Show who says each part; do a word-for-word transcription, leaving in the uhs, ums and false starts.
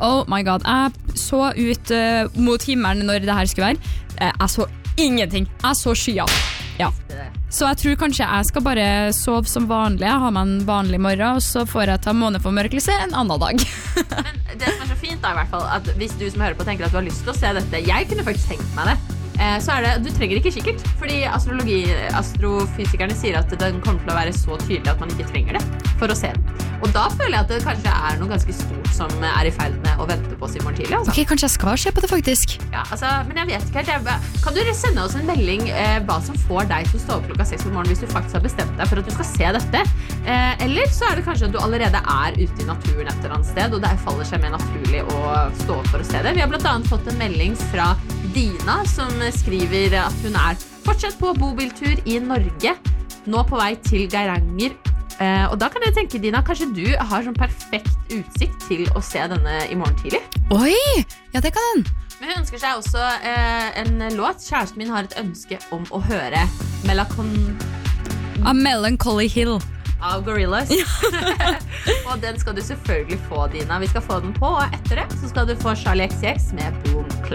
Speaker 1: Oh my god, jeg så ut uh, mot himmelen når det her skulle være. Uh, jeg så ingenting. Jeg så skyer. Ja. Så jeg tror kanskje jeg skal bare sove som vanlig. Jeg har meg en vanlig morgen, og så får jeg ta måneformørkelse en annen dag.
Speaker 2: Men det som er så fint da, i hvert fall, at hvis du som hører på tenker at du har lyst til å se dette, jeg kunne faktisk tenkt meg det. Så er det, du trenger ikke kikkert, fordi astrologi, astrofysikerne sier at den kommer til å være så tydelig at man ikke trenger det for å se den. Og da føler jeg at det kanskje er noe ganske stort som er i ferd med å vente på oss i morgen tidlig. Altså.
Speaker 1: Ok, kanskje jeg skal se på det faktisk.
Speaker 2: Ja, altså, men jeg vet ikke helt. Jeg, kan du sende oss en melding eh, hva som får deg til å stå opp klokka seks på morgenen hvis du faktisk har bestemt deg for at du skal se dette? Eh, eller så er det kanskje at du allerede er ute i naturen et eller annet sted, og det faller seg mer naturlig å stå opp for å se det. Vi har blant annet fått en melding fra Dina som skriver at hun er fortsatt på bobiltur i Norge, nå på vei til Geiranger. Eh, og da kan jeg tenke, Dina, kanskje du har sånn perfekt utsikt til å se denne i morgen tidlig?
Speaker 1: Oi, ja det kan den.
Speaker 2: Men hun ønsker seg også eh, en låt. Kjæresten min har et ønske om å høre Melacon...
Speaker 1: A Melancholy Hill.
Speaker 2: Av Gorillaz. Og den skal du selvfølgelig få, Dina. Vi skal få den på, og etter det så skal du få Charlie X C X med Boom Clap.